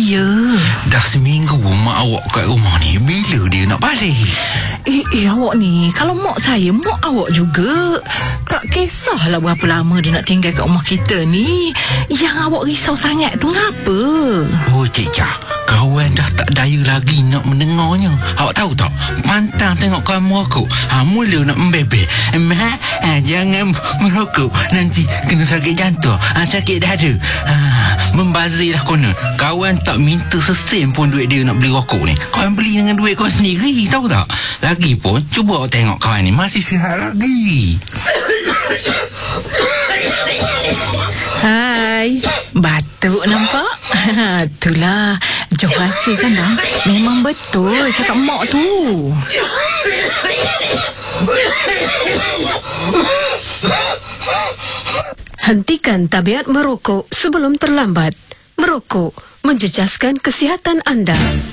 Ya. Dah seminggu mak awak kat rumah ni. Bila dia nak balik? Awak ni, kalau mak saya, mak awak juga. Tak kisahlah berapa lama dia nak tinggal kat rumah kita ni. Yang awak risau sangat tu ngapa? Oh, Cik Jah, kawan dah tak daya lagi nak mendengarnya. Awak tahu tak? Pantang tengok kawan merokok. Mula nak membebel. Jangan merokok. Nanti kena sakit jantung. Sakit dada. Membazir dah konon. Kawan tak minta sesen pun duit dia nak beli rokok ni. Kawan beli dengan duit kawan sendiri. Tahu tak? Lagipun, cuba awak tengok kawan ni. Masih sihat lagi. Hai, batuk nampak? Itulah, jauh rasa kan bang. Memang betul cakap mak tu. Hentikan tabiat merokok sebelum terlambat. Merokok menjejaskan kesihatan anda.